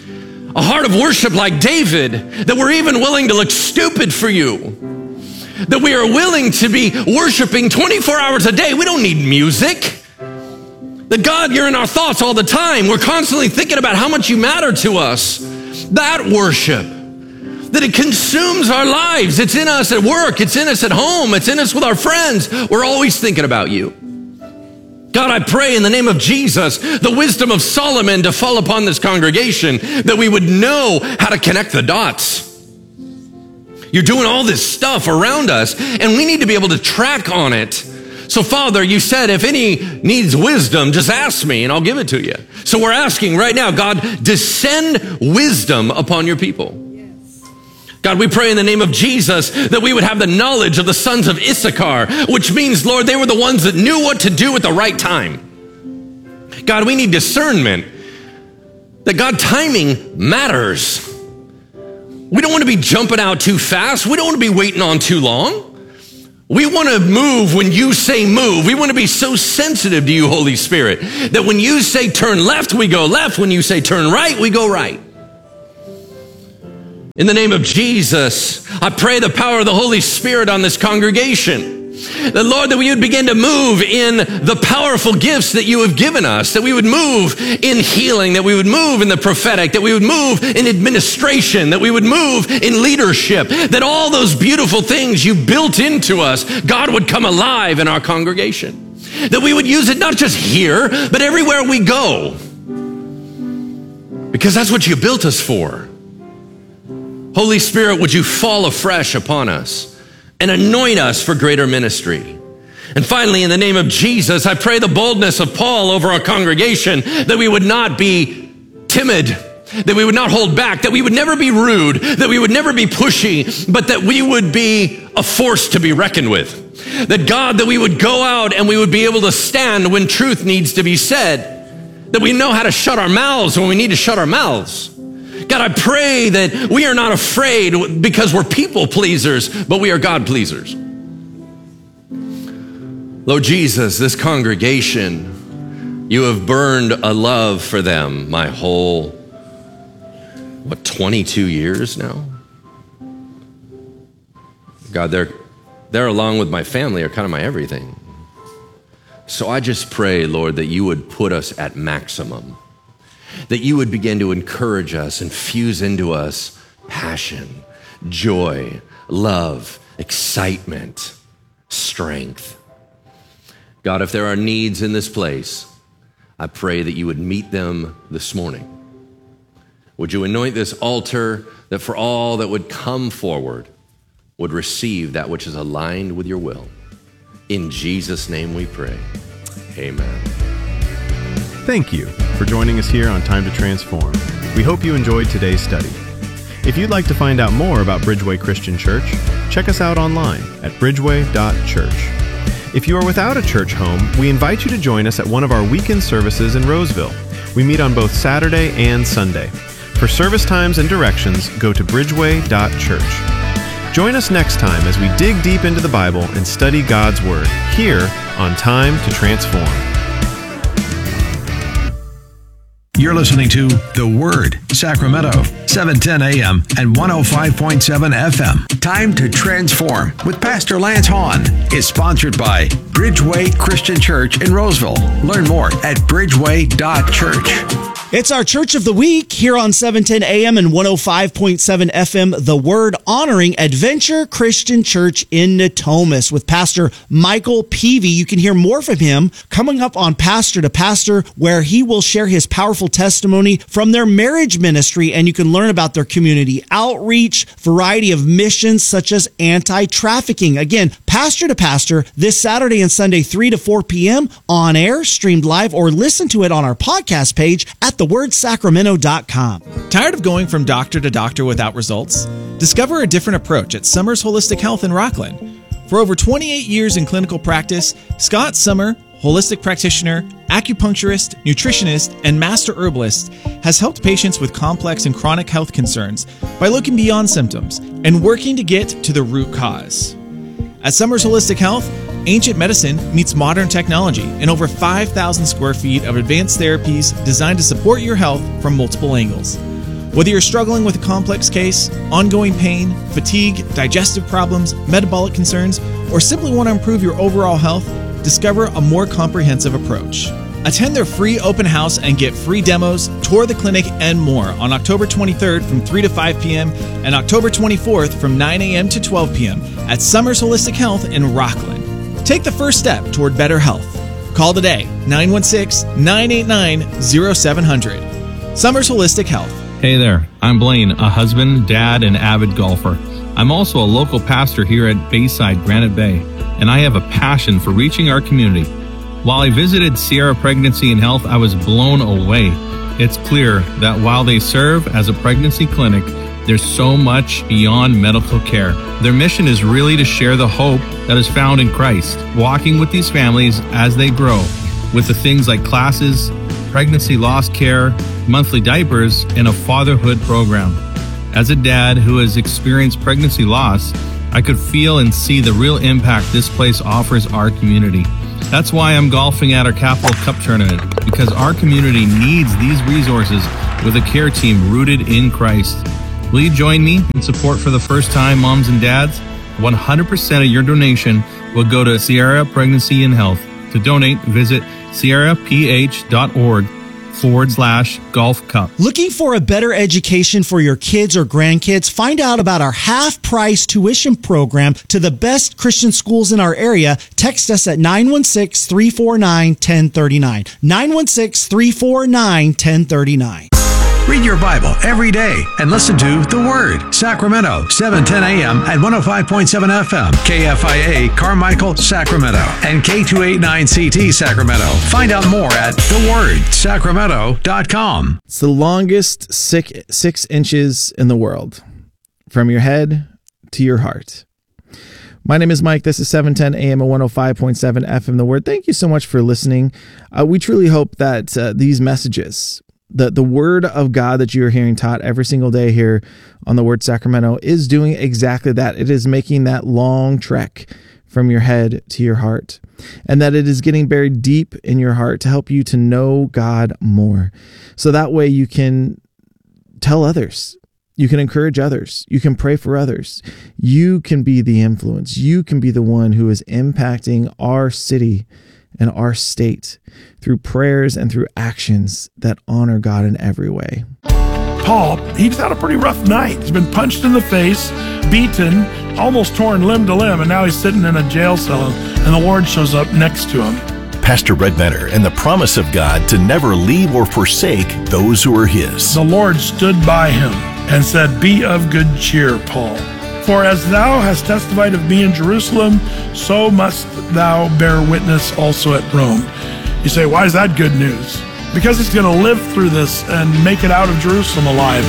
Q: like David, that we're even willing to look stupid for you, that we are willing to be worshiping 24 hours a day. We don't need music. That God, you're in our thoughts all the time. We're constantly thinking about how much you matter to us. That worship, that it consumes our lives. It's in us at work. It's in us at home. It's in us with our friends. We're always thinking about you. God, I pray in the name of Jesus, the wisdom of Solomon to fall upon this congregation, that we would know how to connect the dots. You're doing all this stuff around us, and we need to be able to track on it. So Father, you said, if any needs wisdom, just ask me and I'll give it to you. So we're asking right now, God, descend wisdom upon your people. God, we pray in the name of Jesus that we would have the knowledge of the sons of Issachar, which means, Lord, they were the ones that knew what to do at the right time. God, we need discernment. That God, timing matters. We don't want to be jumping out too fast. We don't want to be waiting on too long. We want to move when you say move. We want to be so sensitive to you, Holy Spirit, that when you say turn left, we go left. When you say turn right, we go right. In the name of Jesus, I pray the power of the Holy Spirit on this congregation. That, Lord, that we would begin to move in the powerful gifts that you have given us, that we would move in healing, that we would move in the prophetic, that we would move in administration, that we would move in leadership, that all those beautiful things you built into us, God, would come alive in our congregation. That we would use it not just here, but everywhere we go. Because that's what you built us for. Holy Spirit, would you fall afresh upon us and anoint us for greater ministry. And finally, in the name of Jesus, I pray the boldness of Paul over our congregation, that we would not be timid, that we would not hold back, that we would never be rude, that we would never be pushy, but that we would be a force to be reckoned with. That God, that we would go out and we would be able to stand when truth needs to be said, that we know how to shut our mouths when we need to shut our mouths. God, I pray that we are not afraid because we're people pleasers, but we are God pleasers. Lord Jesus, this congregation, you have burned a love for them my whole, 22 years now? God, they're along with my family are kind of my everything. So I just pray, Lord, that you would put us at maximum. That you would begin to encourage us and fuse into us passion, joy, love, excitement, strength. God, if there are needs in this place, I pray that you would meet them this morning. Would you anoint this altar that for all that would come forward would receive that which is aligned with your will. In Jesus' name we pray. Amen.
P: Thank you for joining us here on Time to Transform. We hope you enjoyed today's study. If you'd like to find out more about Bridgeway Christian Church, check us out online at bridgeway.church. If you are without a church home, we invite you to join us at one of our weekend services in Roseville. We meet on both Saturday and Sunday. For service times and directions, go to bridgeway.church. Join us next time as we dig deep into the Bible and study God's Word here on Time to Transform.
C: You're listening to The Word, Sacramento, 710 AM and 105.7 FM. Time to Transform with Pastor Lance Hahn is sponsored by Bridgeway Christian Church in Roseville. Learn more at bridgeway.church.
D: It's our Church of the Week here on 710 AM and 105.7 FM, The Word, honoring Adventure Christian Church in Natomas with Pastor Michael Peavy. You can hear more from him coming up on Pastor to Pastor, where he will share his powerful testimony from their marriage ministry, and you can learn about their community outreach, variety of missions such as anti-trafficking. Again, Pastor to Pastor this Saturday and Sunday, 3 to 4 p.m. on air, streamed live, or listen to it on our podcast page at thewordsacramento.com.
R: Tired of going from doctor to doctor without results? Discover a different approach at Summers Holistic Health in Rockland. For over 28 years in clinical practice, Scott Summer, holistic practitioner, acupuncturist, nutritionist, and master herbalist, has helped patients with complex and chronic health concerns by looking beyond symptoms and working to get to the root cause. At Summers Holistic Health, ancient medicine meets modern technology in over 5,000 square feet of advanced therapies designed to support your health from multiple angles. Whether you're struggling with a complex case, ongoing pain, fatigue, digestive problems, metabolic concerns, or simply want to improve your overall health, discover a more comprehensive approach. Attend their free open house and get free demos, tour the clinic, and more on October 23rd from 3 to 5 p.m. and October 24th from 9 a.m. to 12 p.m. at Summers Holistic Health in Rockland. Take the first step toward better health. Call today, 916-989-0700. Summers Holistic Health.
S: Hey there, I'm Blaine, a husband, dad, and avid golfer. I'm also a local pastor here at Bayside Granite Bay, and I have a passion for reaching our community. While I visited Sierra Pregnancy and Health, I was blown away. It's clear that while they serve as a pregnancy clinic, There's so much beyond medical care. Their mission is really to share the hope that is found in Christ, walking with these families as they grow, with the things like classes, pregnancy loss care, monthly diapers, and a fatherhood program. As a dad who has experienced pregnancy loss, I could feel and see the real impact this place offers our community. That's why I'm golfing at our Capital Cup tournament, because our community needs these resources with a care team rooted in Christ. Will you join me in support for the first-time moms and dads? 100% of your donation will go to Sierra Pregnancy and Health. To donate, visit sierraph.org/golf cup.
D: Looking for a better education for your kids or grandkids? Find out about our half-price tuition program to the best Christian schools in our area. Text us at 916-349-1039. 916-349-1039.
C: Read your Bible every day and listen to The Word. Sacramento, 7:10 a.m. at 105.7 FM. KFIA, Carmichael, Sacramento. And K289CT, Sacramento. Find out more at thewordsacramento.com.
O: It's the longest 6 inches in the world, from your head to your heart. My name is Mike. This is 7:10 a.m. at 105.7 FM, The Word. Thank you so much for listening. We truly hope that these messages, the Word of God that you are hearing taught every single day here on The Word Sacramento, is doing exactly that. It is making that long trek from your head to your heart, and that it is getting buried deep in your heart to help you to know God more. So that way you can tell others, you can encourage others, you can pray for others, you can be the influence, you can be the one who is impacting our city and our state through prayers and through actions that honor God in every way.
T: Paul, he's had a pretty rough night. He's been punched in the face, beaten, almost torn limb to limb, and now he's sitting in a jail cell, and the Lord shows up next to him.
U: Pastor Brett Benner and the promise of God to never leave or forsake those who are his.
T: The Lord stood by him and said, "Be of good cheer, Paul. For as thou hast testified of me in Jerusalem, so must thou bear witness also at Rome." You say, why is that good news? Because he's going to live through this and make it out of Jerusalem alive.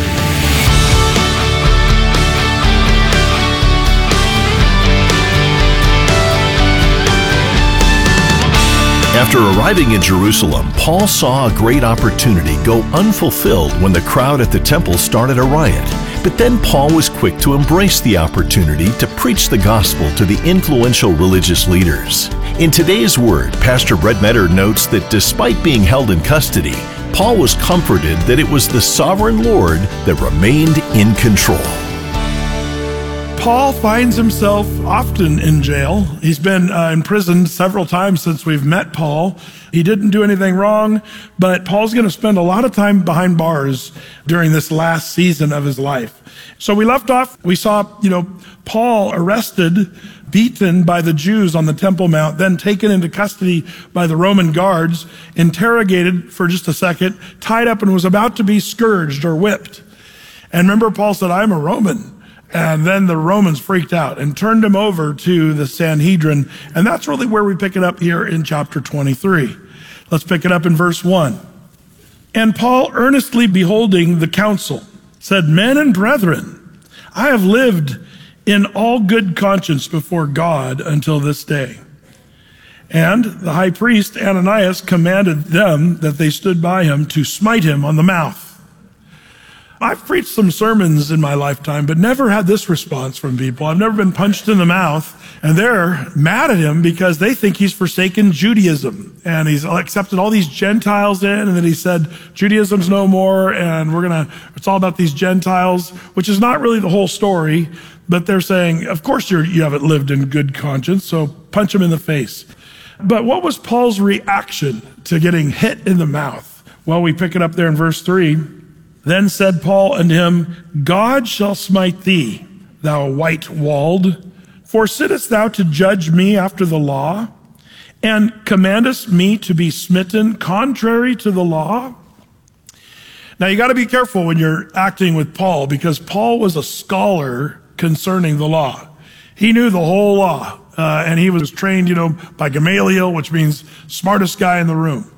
U: After arriving in Jerusalem, Paul saw a great opportunity go unfulfilled when the crowd at the temple started a riot. But then Paul was quick to embrace the opportunity to preach the gospel to the influential religious leaders. In today's Word, Pastor Brett Metter notes that despite being held in custody, Paul was comforted that it was the sovereign Lord that remained in control.
T: Paul finds himself often in jail. He's been imprisoned several times since we've met Paul. He didn't do anything wrong, but Paul's going to spend a lot of time behind bars during this last season of his life. So we left off, we saw, Paul arrested, beaten by the Jews on the Temple Mount, then taken into custody by the Roman guards, interrogated for just a second, tied up, and was about to be scourged or whipped. And remember, Paul said, "I'm a Roman." And then the Romans freaked out and turned him over to the Sanhedrin. And that's really where we pick it up here in chapter 23. Let's pick it up in verse 1. "And Paul, earnestly beholding the council, said, 'Men and brethren, I have lived in all good conscience before God until this day.' And the high priest Ananias commanded them that they stood by him to smite him on the mouth." I've preached some sermons in my lifetime, but never had this response from people. I've never been punched in the mouth, and they're mad at him because they think he's forsaken Judaism. And he's accepted all these Gentiles in, and then he said, Judaism's no more, and it's all about these Gentiles, which is not really the whole story, but they're saying, of course you haven't lived in good conscience, so punch him in the face. But what was Paul's reaction to getting hit in the mouth? Well, we pick it up there in verse 3. "Then said Paul unto him, God shall smite thee, thou white-walled. For sittest thou to judge me after the law, and commandest me to be smitten contrary to the law?" Now you got to be careful when you're acting with Paul, because Paul was a scholar concerning the law. He knew the whole law, and he was trained, by Gamaliel, which means smartest guy in the room.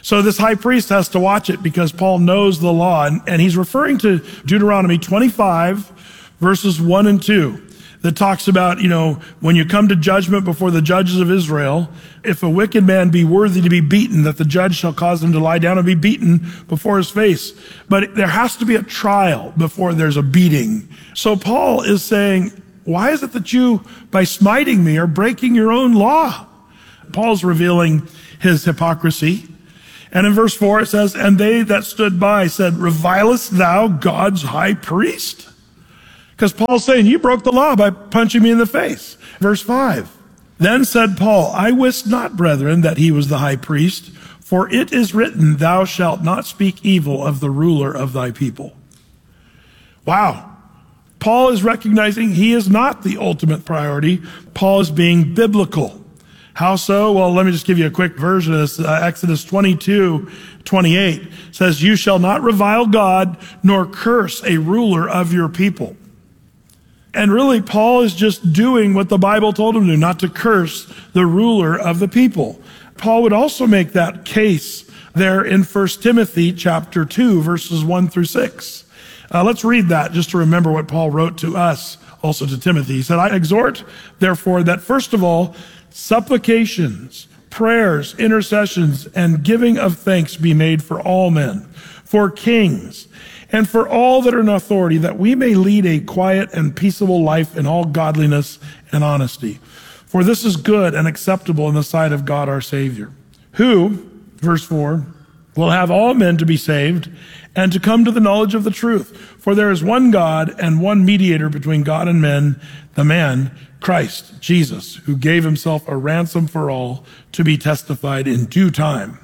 T: So this high priest has to watch it because Paul knows the law. And he's referring to Deuteronomy 25, verses 1 and 2. That talks about, when you come to judgment before the judges of Israel, if a wicked man be worthy to be beaten, that the judge shall cause him to lie down and be beaten before his face. But there has to be a trial before there's a beating. So Paul is saying, why is it that you, by smiting me, are breaking your own law? Paul's revealing his hypocrisy. And in verse 4 it says, and they that stood by said, revilest thou God's high priest? Because Paul's saying, you broke the law by punching me in the face. Verse 5, then said Paul, I wist not, brethren, that he was the high priest, for it is written, thou shalt not speak evil of the ruler of thy people. Wow. Paul is recognizing he is not the ultimate priority. Paul is being biblical. How so? Well, let me just give you a quick version of this. Exodus 22:28 says, you shall not revile God, nor curse a ruler of your people. And really, Paul is just doing what the Bible told him to do, not to curse the ruler of the people. Paul would also make that case there in 1 Timothy chapter 2, verses 1 through 6. Let's read that just to remember what Paul wrote to us, also to Timothy. He said, I exhort, therefore, that first of all, supplications, prayers, intercessions, and giving of thanks be made for all men, for kings, and for all that are in authority, that we may lead a quiet and peaceable life in all godliness and honesty. For this is good and acceptable in the sight of God our Savior, who, verse 4, will have all men to be saved and to come to the knowledge of the truth. For there is one God and one mediator between God and men, the man, Christ Jesus, who gave himself a ransom for all, to be testified in due time.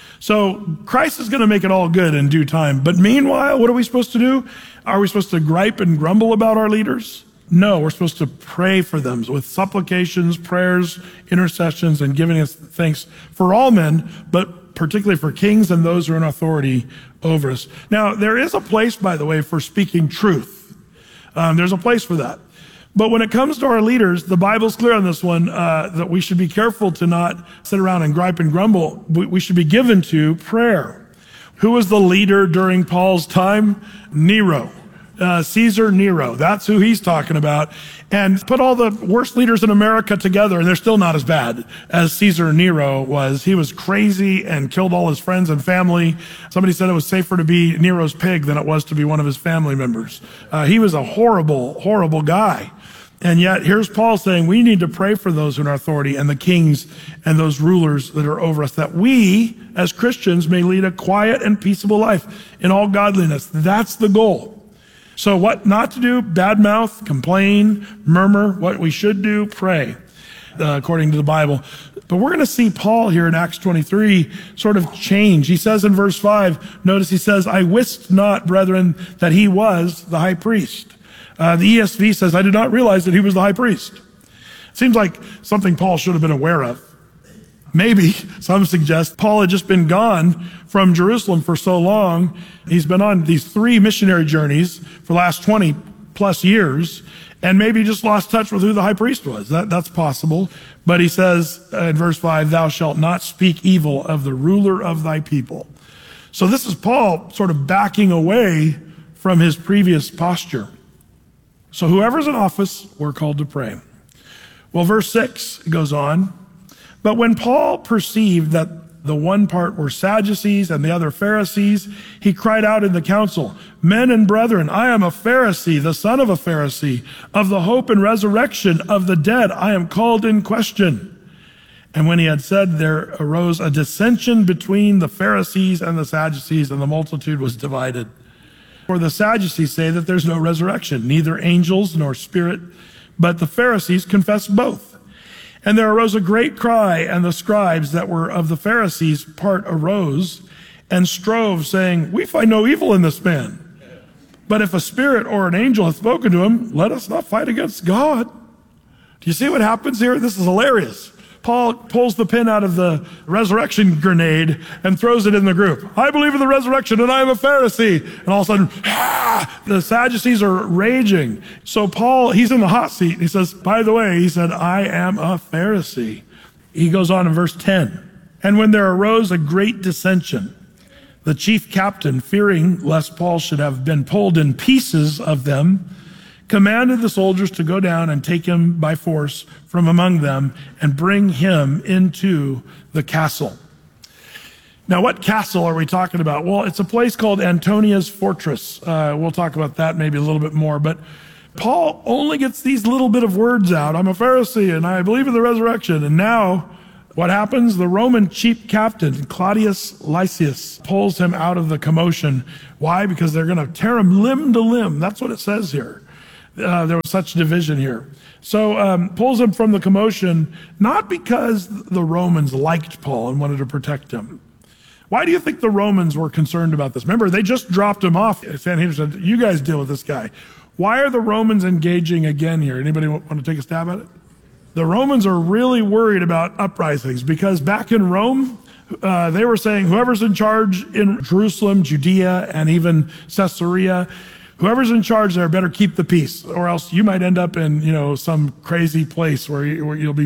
T: So Christ is going to make it all good in due time. But meanwhile, what are we supposed to do? Are we supposed to gripe and grumble about our leaders? No, we're supposed to pray for them with supplications, prayers, intercessions, and giving us thanks for all men, but particularly for kings and those who are in authority over us. Now, there is a place, by the way, for speaking truth. There's a place for that. But when it comes to our leaders, the Bible's clear on this one, that we should be careful to not sit around and gripe and grumble. We should be given to prayer. Who was the leader during Paul's time? Nero. Caesar Nero. That's who he's talking about. And put all the worst leaders in America together, and they're still not as bad as Caesar Nero was. He was crazy and killed all his friends and family. Somebody said it was safer to be Nero's pig than it was to be one of his family members. He was a horrible, horrible guy. And yet, here's Paul saying we need to pray for those in our authority and the kings and those rulers that are over us, that we, as Christians, may lead a quiet and peaceable life in all godliness. That's the goal. So what not to do? Badmouth, complain, murmur. What we should do? Pray, according to the Bible. But we're going to see Paul here in Acts 23 sort of change. He says in verse 5, notice he says, I wist not, brethren, that he was the high priest. The ESV says, I did not realize that he was the high priest. It seems like something Paul should have been aware of. Maybe some suggest Paul had just been gone from Jerusalem for so long. He's been on these 3 missionary journeys for the last 20 plus years, and maybe just lost touch with who the high priest was. That's possible. But he says in verse 5, thou shalt not speak evil of the ruler of thy people. So this is Paul sort of backing away from his previous posture. So whoever's in office, we're called to pray. Well, verse 6 goes on. But when Paul perceived that the one part were Sadducees and the other Pharisees, he cried out in the council, men and brethren, I am a Pharisee, the son of a Pharisee. Of the hope and resurrection of the dead, I am called in question. And when he had said, there arose a dissension between the Pharisees and the Sadducees, and the multitude was divided. For the Sadducees say that there's no resurrection, neither angels nor spirit, but the Pharisees confess both. And there arose a great cry, and the scribes that were of the Pharisees' part arose and strove, saying, we find no evil in this man. But if a spirit or an angel hath spoken to him, let us not fight against God. Do you see what happens here? This is hilarious. Paul pulls the pin out of the resurrection grenade and throws it in the group. I believe in the resurrection and I am a Pharisee. And all of a sudden, the Sadducees are raging. So Paul, he's in the hot seat. He says, by the way, he said, I am a Pharisee. He goes on in verse 10. And when there arose a great dissension, the chief captain, fearing lest Paul should have been pulled in pieces of them, commanded the soldiers to go down and take him by force from among them and bring him into the castle. Now, what castle are we talking about? Well, it's a place called Antonia's Fortress. We'll talk about that maybe a little bit more, but Paul only gets these little bit of words out. I'm a Pharisee and I believe in the resurrection. And now what happens? The Roman chief captain, Claudius Lysias, pulls him out of the commotion. Why? Because they're going to tear him limb to limb. That's what it says here. There was such division here. So pulls him from the commotion, not because the Romans liked Paul and wanted to protect him. Why do you think the Romans were concerned about this? Remember, they just dropped him off. Sanhedrin said, you guys deal with this guy. Why are the Romans engaging again here? Anybody want to take a stab at it? The Romans are really worried about uprisings because back in Rome, they were saying whoever's in charge in Jerusalem, Judea, and even Caesarea, whoever's in charge there better keep the peace, or else you might end up in, some crazy place where you'll be